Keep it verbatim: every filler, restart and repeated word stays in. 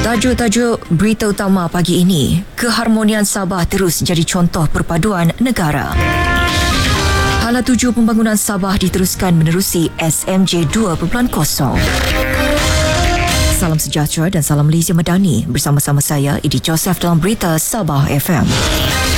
Tajuk-tajuk berita utama pagi ini. Keharmonian Sabah terus jadi contoh perpaduan negara. Hala tuju pembangunan Sabah diteruskan menerusi S M J dua titik kosong. Salam sejahtera dan salam Malaysia Madani. Bersama-sama saya, Edi Joseph dalam Berita Sabah F M.